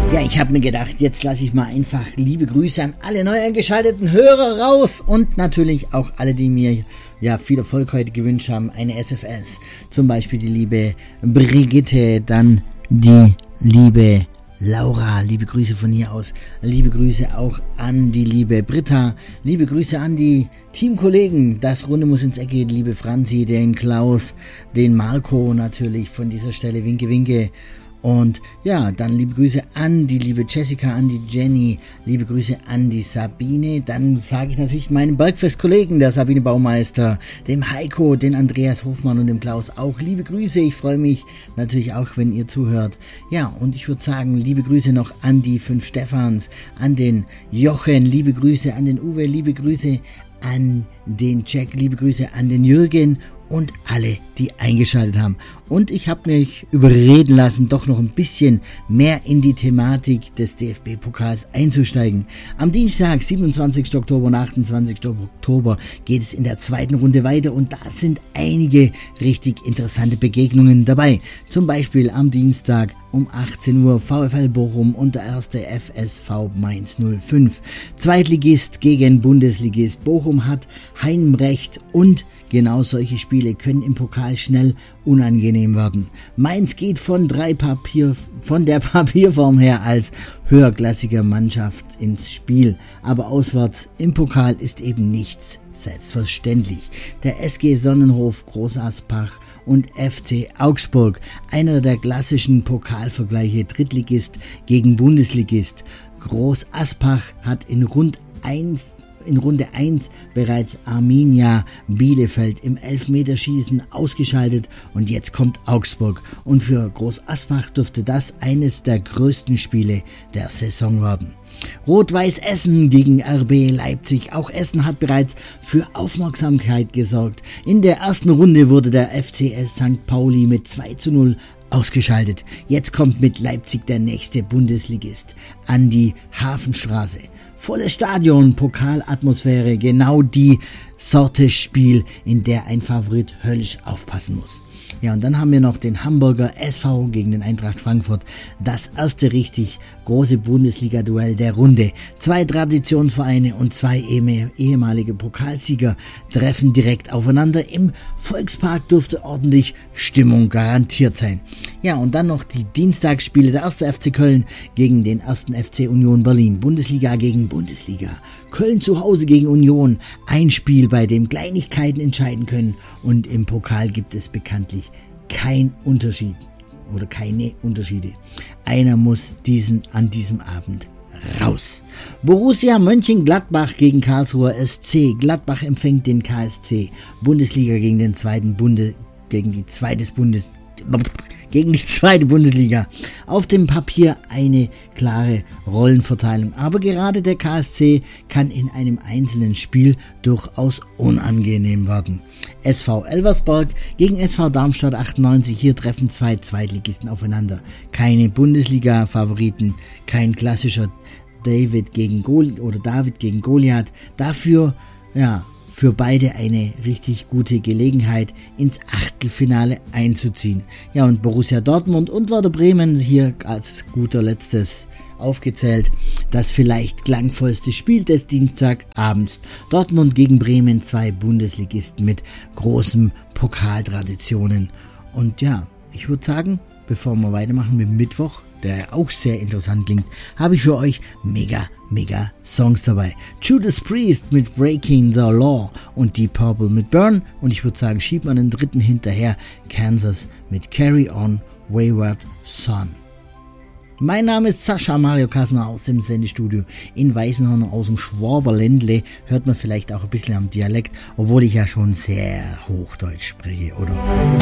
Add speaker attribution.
Speaker 1: Ja, ich habe mir gedacht, jetzt lasse ich mal einfach liebe Grüße an alle neu eingeschalteten Hörer raus und natürlich auch alle, die mir viel Erfolg heute gewünscht haben, eine SFS. Zum Beispiel die liebe Brigitte, dann die liebe Laura, liebe Grüße von hier aus, liebe Grüße auch an die liebe Britta, liebe Grüße an die Teamkollegen, das Runde muss ins Eck gehen, liebe Franzi, den Klaus, den Marco natürlich von dieser Stelle, winke, winke. Und ja, dann liebe Grüße an die liebe Jessica, an die Jenny, liebe Grüße an die Sabine. Dann sage ich natürlich meinen Bergfest-Kollegen, der Sabine Baumeister, dem Heiko, den Andreas Hofmann und dem Klaus auch liebe Grüße. Ich freue mich natürlich auch, wenn ihr zuhört. Ja, und ich würde sagen, liebe Grüße noch an die 5 Stephans, an den Jochen, liebe Grüße an den Uwe, liebe Grüße an den Jack, liebe Grüße an den Jürgen und alle, die eingeschaltet haben. Und ich habe mich überreden lassen, doch noch ein bisschen mehr in die Thematik des DFB-Pokals einzusteigen. Am Dienstag, 27. Oktober und 28. Oktober geht es in der zweiten Runde weiter und da sind einige richtig interessante Begegnungen dabei. Zum Beispiel am Dienstag um 18 Uhr VfL Bochum und der erste FSV Mainz 05. Zweitligist gegen Bundesligist. Bochum hat Heimrecht und genau solche Spiele können im Pokal schnell unangenehm werden. Mainz geht von der Papierform her als höherklassiger Mannschaft ins Spiel. Aber auswärts im Pokal ist eben nichts selbstverständlich. Der SG Sonnenhof Großaspach und FC Augsburg, einer der klassischen Pokalvergleiche, Drittligist gegen Bundesligist. Großaspach hat in Runde 1 bereits Arminia Bielefeld im Elfmeterschießen ausgeschaltet und jetzt kommt Augsburg. Und für Großaspach dürfte das eines der größten Spiele der Saison werden. Rot-Weiß Essen gegen RB Leipzig. Auch Essen hat bereits für Aufmerksamkeit gesorgt. In der ersten Runde wurde der FCS St. Pauli mit 2:0 ausgeschaltet. Jetzt kommt mit Leipzig der nächste Bundesligist an die Hafenstraße. Volles Stadion, Pokalatmosphäre, genau die Sorte Spiel, in der ein Favorit höllisch aufpassen muss. Ja, und dann haben wir noch den Hamburger SV gegen den Eintracht Frankfurt. Das erste richtig große Bundesliga-Duell der Runde. 2 Traditionsvereine und 2 ehemalige Pokalsieger treffen direkt aufeinander. Im Volkspark dürfte ordentlich Stimmung garantiert sein. Ja, und dann noch die Dienstagsspiele. Der 1. FC Köln gegen den 1. FC Union Berlin. Bundesliga gegen Bundesliga. Köln zu Hause gegen Union. Ein Spiel, bei dem Kleinigkeiten entscheiden können. Und im Pokal gibt es bekanntlich kein Unterschied oder keine Unterschiede. Einer muss an diesem Abend raus. Borussia Mönchengladbach gegen Karlsruher SC. Gladbach empfängt den KSC. Bundesliga gegen die zweite Bundesliga. Auf dem Papier eine klare Rollenverteilung. Aber gerade der KSC kann in einem einzelnen Spiel durchaus unangenehm werden. SV Elversberg gegen SV Darmstadt 98. Hier treffen 2 Zweitligisten aufeinander. Keine Bundesliga-Favoriten, kein klassischer David gegen Goliath. Dafür, für beide eine richtig gute Gelegenheit, ins Achtelfinale einzuziehen. Ja, und Borussia Dortmund und Werder Bremen hier als guter Letztes aufgezählt. Das vielleicht klangvollste Spiel des Dienstagabends. Dortmund gegen Bremen, 2 Bundesligisten mit großen Pokaltraditionen. Und ja, ich würde sagen, bevor wir weitermachen mit Mittwoch, der auch sehr interessant klingt, habe ich für euch mega Songs dabei. Judas Priest mit Breaking the Law und Deep Purple mit Burn. Und ich würde sagen, schiebt man den dritten hinterher, Kansas mit Carry On Wayward Son. Mein Name ist Sascha Mario Kassner aus dem Sendestudio in Weißenhorn aus dem Schwaberländle. Hört man vielleicht auch ein bisschen am Dialekt, obwohl ich ja schon sehr Hochdeutsch spreche, oder?